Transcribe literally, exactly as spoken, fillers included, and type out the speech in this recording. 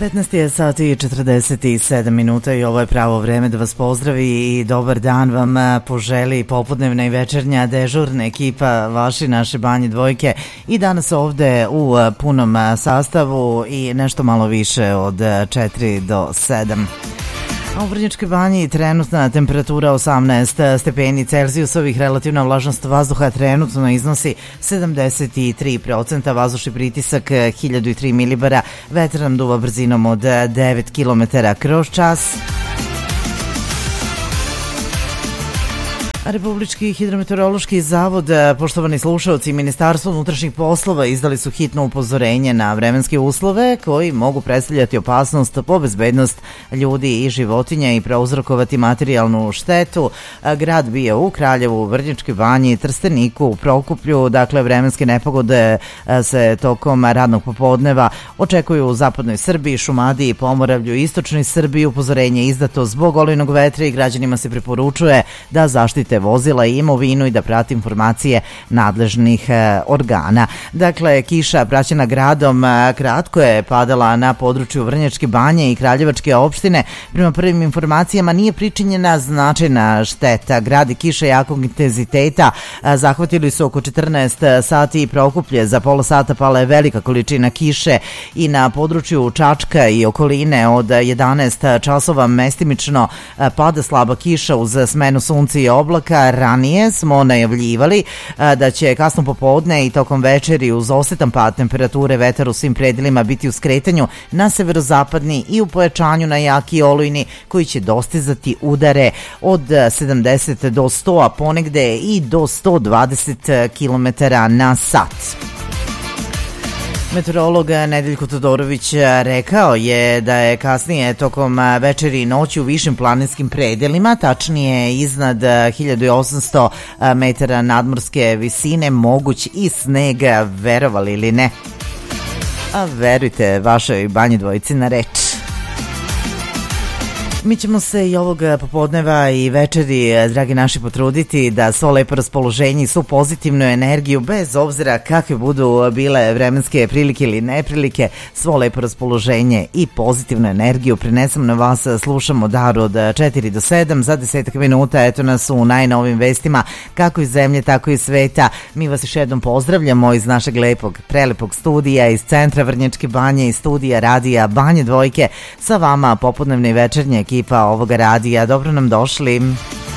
petnaest je sati i četrdeset sedam minuta i ovo je pravo vreme da vas pozdravi i dobar dan vam poželi popodnevna i večernja dežurna ekipa vaši naše Banje dvojke i danas ovde u punom sastavu i nešto malo više od četiri do sedam. A u Vrnjačkoj Banji trenutna temperatura osamnaest stepeni Celzijusovih, relativna vlažnost vazduha trenutno iznosi sedamdeset tri procenta, vazdušni pritisak hiljadu tri milibara, vetar nam duva brzinom od devet kilometara kroz čas. Republički hidrometeorološki zavod, poštovani slušaoci i Ministarstvo unutrašnjih poslova izdali su hitno upozorenje na vremenske uslove koji mogu predstavljati opasnost po bezbednost ljudi i životinja i prouzrokovati materijalnu štetu. Grad bio u Kraljevu, Vrnjačkoj Banji, Trsteniku, Prokuplju, dakle vremenske nepogode se tokom radnog popodneva očekuju u zapadnoj Srbiji, Šumadiji, Pomoravlju, istočnoj Srbiji. Upozorenje je izdato zbog olujnog vetra i građanima se preporučuje da zaštite vozila i imovinu i da prati informacije nadležnih e, organa. Dakle, kiša praćena gradom e, kratko je padala na području Vrnjačke Banje i Kraljevačke opštine. Prema prvim informacijama nije pričinjena značajna šteta. Grad i kiša jakog intenziteta e, zahvatili su oko četrnaest sati i Prokuplje. Za pola sata pala je velika količina kiše i na području Čačka i okoline od jedanaest časova mestimično e, pada slaba kiša uz smenu sunca i oblaka. Ranije smo najavljivali da će kasno popodne i tokom večeri uz osetan pad temperature vetar u svim predelima biti u skretanju na severozapadni i u pojačanju na jaki olujni koji će dostizati udare od sedamdeset do sto, a ponegde i do sto dvadeset kilometara na sat. Meteorolog Nedeljko Todorović rekao je da je kasnije tokom večeri i noći u višim planinskim predelima, tačnije iznad hiljadu osamsto metara nadmorske visine, moguć i sneg, verovali ili ne. A verujte vašoj Banji dvojici na reč. Mi ćemo se i ovog popodneva i večeri, dragi naši, potruditi da svo lepo raspoloženje i svu pozitivnu energiju, bez obzira kakve budu bile vremenske prilike ili neprilike, svo lepo raspoloženje i pozitivnu energiju prenesemo na vas. Slušamo Daru od četiri do sedam za desetak minuta. Eto nas u najnovim vestima kako iz zemlje, tako i sveta. Mi vas još jednom pozdravljamo iz našeg lepog, prelepog studija, iz centra Vrnjačke Banje i studija radija Banje dvojke. Sa vama popodnevne i večernje ekipa ovoga radija. Dobro nam došli.